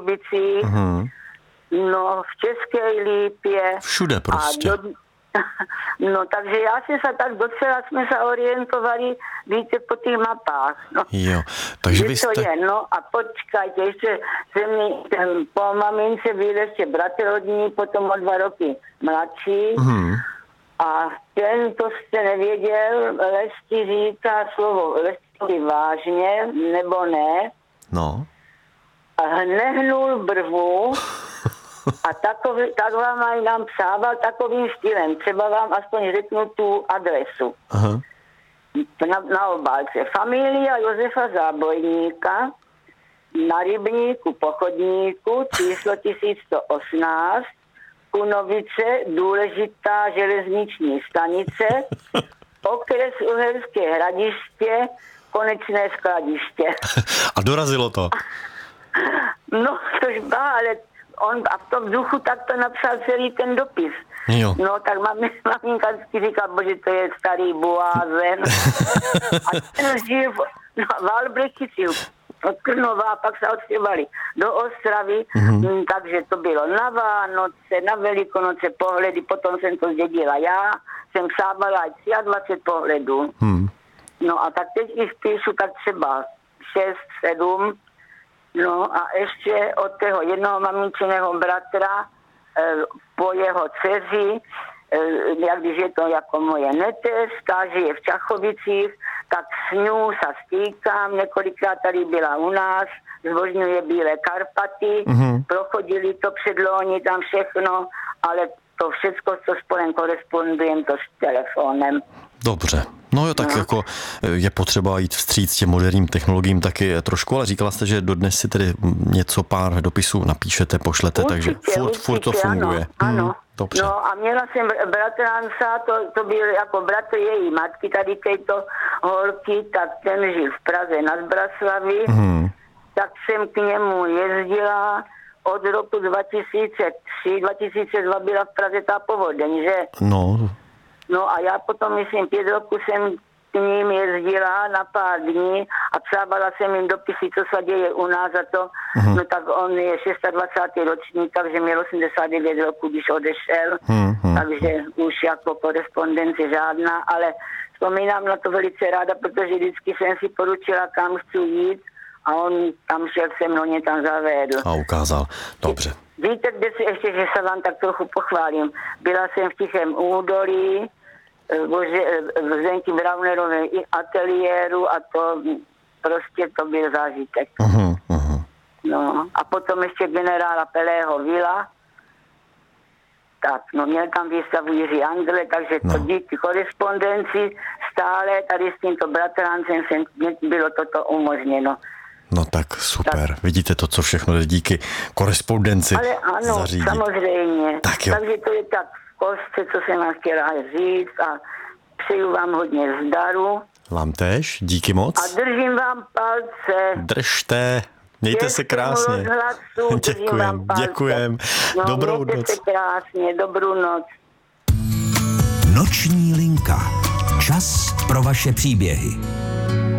Pardubicích, no v České Lípě. Všude prostě. No, takže já jsem se tak docela, jsme se orientovali, víte, po těch mapách. No. Jo, takže vy jste... je, no a počkajte, ještě se mi po mamince byl ještě bratr od ní, potom o 2 roky mladší. A ten, to jste nevěděl, Lesti říká slovo Lesti vážně, nebo ne. No. A nehnul brvu. A tak vám aj nám psával takovým stylem. Třeba vám aspoň řeknu tu adresu. Aha. Na obálce. Familia Josefa Zábojníka na Rybníku Pochodníku číslo 1118 Kunovice, důležitá železniční stanice, okres Uherské Hradiště, konečné skladiště. A dorazilo to? No, tož má, ale on a v tom duchu takto napsal celý ten dopis. Jo. No, tak maminka vždycky říká, bože, to je starý blázen. A ten žil v Albrechici, od Krnova, pak se odstěhovali do Ostravy, takže to bylo na Vánoce, na Velikonoce pohledy, potom jsem to zdědila já, jsem psávala 23 pohledů. No a tak teď jich píšu tak třeba 6, 7. No a ještě od toho jednoho maminčiného bratra po jeho dceři, jak když je to jako moje neteřka, žije v Čachovicích, tak s ňou se stýkám, několikrát tady byla u nás, zbožňuje Bílé Karpaty, prochodili to předloni tam všechno, ale to všecko, co spolem korespondujem, to s telefonem. Dobře. No jo, tak jako je potřeba jít vstříc těm moderním technologiím taky trošku, ale říkala jste, že dodnes si tedy něco, pár dopisů napíšete, pošlete, takže furt to funguje. Ano. Dobře. No a měla jsem bratranca, to byl jako bratr její matky, tady této holky, tak ten žil v Praze na Zbraslavi, tak jsem k němu jezdila od roku 2003, 2002 byla v Praze ta povodeň, že? No a já potom, myslím, 5 roků jsem k ním jezdila na pár dní a psávala jsem jim dopisy, co se děje u nás a to. No tak on je 26. ročník, takže měl 89 roku, když odešel. Takže už jako korespondence žádná, ale vzpomínám na to velice ráda, protože vždycky jsem si poručila, kam chci jít a on tam šel se mnou, mě tam zavedl. A ukázal. Dobře. Víte, kde si ještě, že se vám tak trochu pochválím. Byla jsem v Tichém údolí, v Zdenky Braunerové ateliéru a to prostě to byl zážitek. No a potom ještě generála Pelého Vila. Tak, no měl tam výstavu Jiří Angle, takže to díky korespondenci stále tady s tímto bratrancem bylo toto umožněno. No tak super. Tak. Vidíte to, co všechno je díky korespondenci ale ano, zařídit. Samozřejmě. Tak jo. Takže to je tak v kostce, co jsem vám chtěla říct a přeju vám hodně zdaru. Vám též, díky moc. A držím vám palce. Držte, mějte se krásně. Děkujem. No, dobrou noc. Mějte se krásně, dobrou noc. Noční linka. Čas pro vaše příběhy.